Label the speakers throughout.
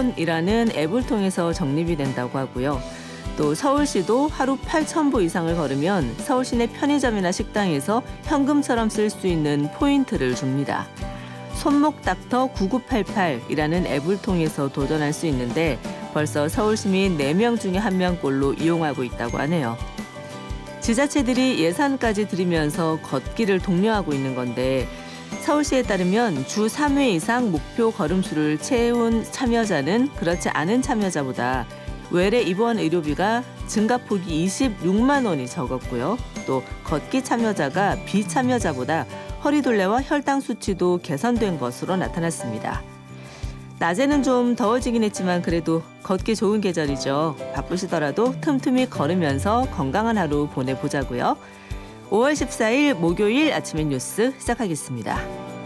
Speaker 1: 폰이라는 앱을 통해서 적립이 된다고 하고요. 또 서울시도 하루 8,000보 이상을 걸으면 서울 시내 편의점이나 식당에서 현금처럼 쓸 수 있는 포인트를 줍니다. 손목닥터 9988이라는 앱을 통해서 도전할 수 있는데 벌써 서울 시민 4명 중에 1명꼴로 이용하고 있다고 하네요. 지자체들이 예산까지 들이면서 걷기를 독려하고 있는 건데 서울시에 따르면 주 3회 이상 목표 걸음수를 채운 참여자는 그렇지 않은 참여자보다 외래 입원 의료비가 증가폭이 26만 원이 적었고요. 또 걷기 참여자가 비참여자보다 허리둘레와 혈당 수치도 개선된 것으로 나타났습니다. 낮에는 좀 더워지긴 했지만 그래도 걷기 좋은 계절이죠. 바쁘시더라도 틈틈이 걸으면서 건강한 하루 보내보자고요. 5월 14일 목요일 아침의 뉴스 시작하겠습니다.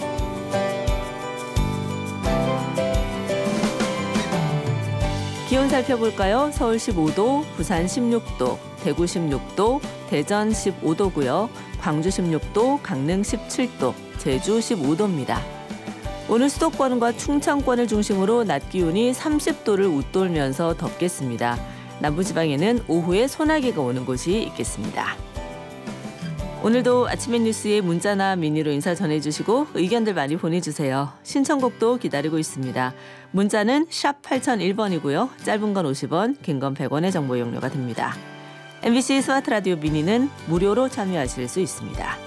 Speaker 1: 기온 살펴볼까요? 서울 15도, 부산 16도, 대구 16도, 대전 15도고요. 광주 16도, 강릉 17도, 제주 15도입니다. 오늘 수도권과 충청권을 중심으로 낮 기온이 30도를 웃돌면서 덥겠습니다. 남부지방에는 오후에 소나기가 오는 곳이 있겠습니다. 오늘도 아침의 뉴스에 문자나 미니로 인사 전해주시고 의견들 많이 보내주세요. 신청곡도 기다리고 있습니다. 문자는 샵 8001번이고요. 짧은 건 50원, 긴 건 100원의 정보 이용료가 듭니다. MBC 스마트 라디오 미니는 무료로 참여하실 수 있습니다.